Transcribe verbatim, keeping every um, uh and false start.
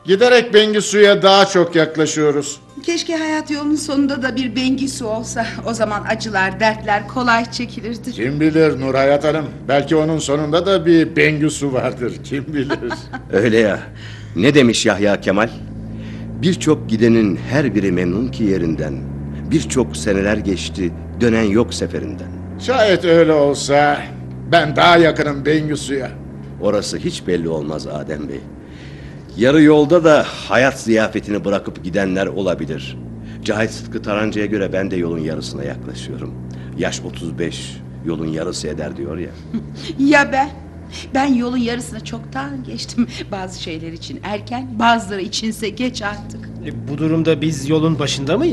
Giderek Bengisu'ya daha çok yaklaşıyoruz. Keşke hayat yolunun sonunda da bir Bengisu olsa. O zaman acılar, dertler kolay çekilirdi. Kim bilir Nurhayat Hanım. Belki onun sonunda da bir Bengisu vardır. Kim bilir. Öyle ya. Ne demiş Yahya Kemal? Birçok gidenin her biri memnun ki yerinden. Birçok seneler geçti, dönen yok seferinden. Şayet öyle olsa ben daha yakınım Bengisu'ya. Orası hiç belli olmaz Adem Bey. Yarı yolda da hayat ziyafetini bırakıp gidenler olabilir. Cahit Sıtkı Tarancı'ya göre ben de yolun yarısına yaklaşıyorum. Yaş otuz beş, yolun yarısı eder diyor ya. Ya ben? Ben yolun yarısına çoktan geçtim. Bazı şeyler için erken, bazıları içinse geç artık. E, bu durumda biz yolun başında mıyız?